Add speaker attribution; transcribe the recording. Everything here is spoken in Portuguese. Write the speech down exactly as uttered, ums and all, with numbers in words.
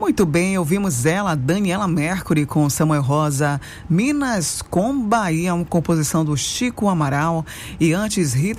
Speaker 1: Muito bem, ouvimos ela, Daniela Mercury, com Samuel Rosa, Minas com Bahia, uma composição do Chico Amaral, e antes Rita